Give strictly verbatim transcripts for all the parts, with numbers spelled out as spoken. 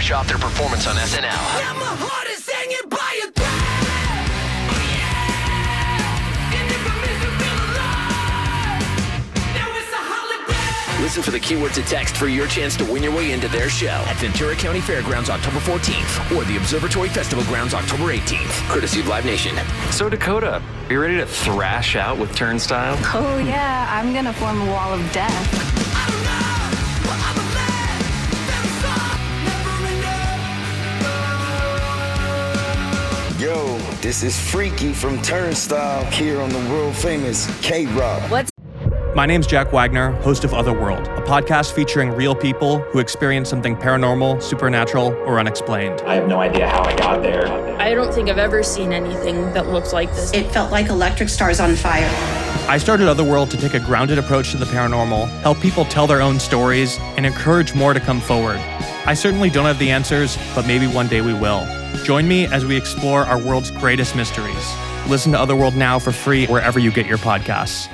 fresh off their performance on S N L. Now my heart is hanging by a thread. Listen for the keywords to text for your chance to win your way into their show at Ventura County Fairgrounds October fourteenth or the Observatory Festival Grounds October eighteenth, courtesy of Live Nation. So Dakota, are you ready to thrash out with Turnstile? Oh yeah, I'm gonna form a wall of death. Yo, this is Freaky from Turnstile here on the world famous K-Rock. What's My name's Jack Wagner, host of Otherworld, a podcast featuring real people who experience something paranormal, supernatural, or unexplained. I have no idea how I got there. I don't think I've ever seen anything that looks like this. It felt like electric stars on fire. I started Otherworld to take a grounded approach to the paranormal, help people tell their own stories, and encourage more to come forward. I certainly don't have the answers, but maybe one day we will. Join me as we explore our world's greatest mysteries. Listen to Otherworld now for free wherever you get your podcasts.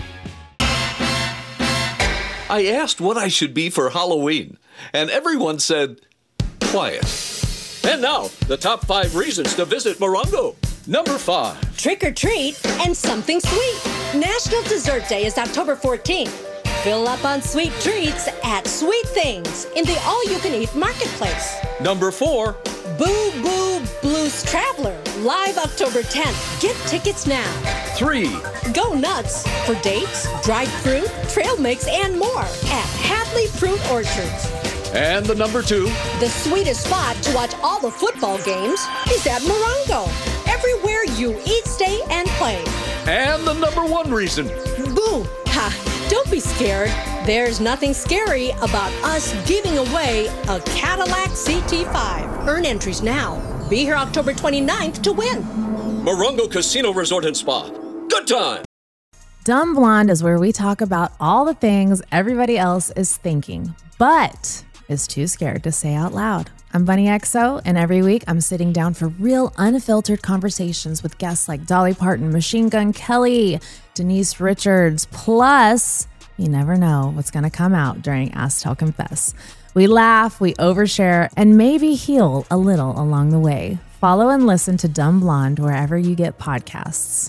I asked what I should be for Halloween, and everyone said, quiet. And now, the top five reasons to visit Morongo. Number five. Trick or treat and something sweet. National Dessert Day is October fourteenth. Fill up on sweet treats at Sweet Things in the all-you-can-eat marketplace. Number four. Boo Boo Blues Traveler, live October tenth. Get tickets now. Three. Go nuts for dates, dried fruit, trail mix, and more at Hadley Fruit Orchards. And the number two. The sweetest spot to watch all the football games is at Morongo. Everywhere you eat, stay, and play. And the number one reason. Boo! Ha! Don't be scared. There's nothing scary about us giving away a Cadillac C T five. Earn entries now. Be here October twenty-ninth to win. Morongo Casino Resort and Spa. Good time. Dumb Blonde is where we talk about all the things everybody else is thinking, but is too scared to say out loud. I'm Bunny X O, and every week I'm sitting down for real, unfiltered conversations with guests like Dolly Parton, Machine Gun Kelly, Denise Richards, plus you never know what's going to come out during Ask Tell Confess. We laugh, we overshare, and maybe heal a little along the way. Follow and listen to Dumb Blonde wherever you get podcasts.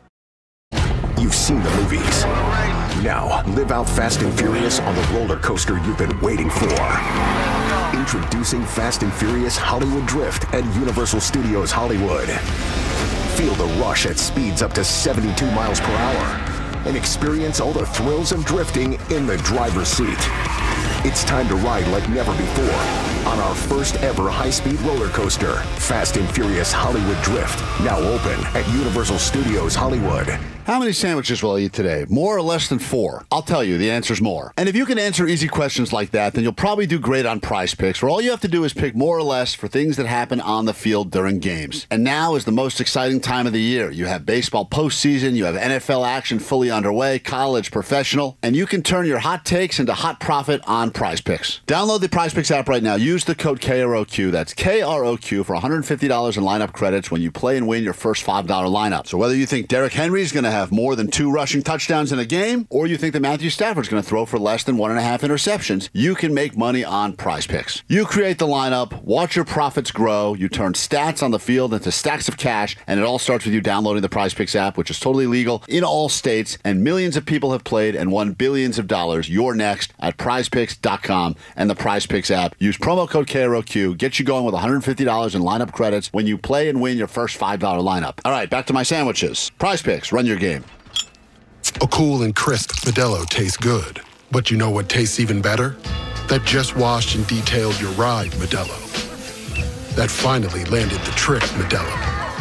You've seen the movies. Now, live out Fast and Furious on the roller coaster you've been waiting for. Introducing Fast and Furious Hollywood Drift at Universal Studios Hollywood. Feel the rush at speeds up to seventy-two miles per hour. And experience all the thrills of drifting in the driver's seat. It's time to ride like never before on our first ever high-speed roller coaster, Fast and Furious Hollywood Drift, now open at Universal Studios Hollywood. How many sandwiches will I eat today? More or less than four? I'll tell you, the answer's more. And if you can answer easy questions like that, then you'll probably do great on Prize Picks, where all you have to do is pick more or less for things that happen on the field during games. And now is the most exciting time of the year. You have baseball postseason, you have N F L action fully underway, college, professional, and you can turn your hot takes into hot profit on Prize Picks. Download the Prize Picks app right now. Use the code K R O Q, that's K R O Q, for one hundred fifty dollars in lineup credits when you play and win your first five dollar lineup. So whether you think Derrick Henry is going to have more than two rushing touchdowns in a game, or you think that Matthew Stafford's going to throw for less than one and a half interceptions, you can make money on Prize Picks. You create the lineup, watch your profits grow, you turn stats on the field into stacks of cash, and it all starts with you downloading the Prize Picks app, which is totally legal in all states, and millions of people have played and won billions of dollars. You're next at prize picks dot com and the Prize Picks app. Use promo code K R O Q, get you going with one hundred fifty dollars in lineup credits when you play and win your first five dollar lineup. All right, back to my sandwiches. Prize Picks, run your game. A cool and crisp Modelo tastes good. But you know what tastes even better? That just washed and detailed your ride, Modelo. That finally landed the trick, Modelo.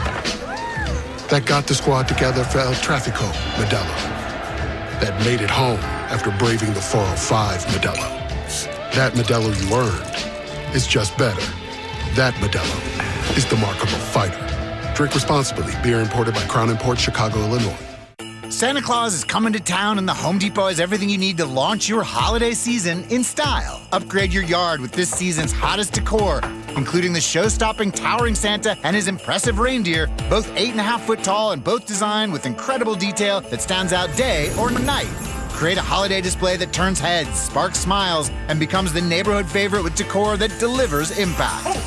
That got the squad together for El Trafico, Modelo. That made it home after braving the four oh five, Modelo. That Modelo you earned is just better. That Modelo is the mark of a fighter. Drink responsibly. Beer imported by Crown Imports, Chicago, Illinois. Santa Claus is coming to town, and the Home Depot has everything you need to launch your holiday season in style. Upgrade your yard with this season's hottest decor, including the show-stopping towering Santa and his impressive reindeer, both eight and a half foot tall and both designed with incredible detail that stands out day or night. Create a holiday display that turns heads, sparks smiles, and becomes the neighborhood favorite with decor that delivers impact.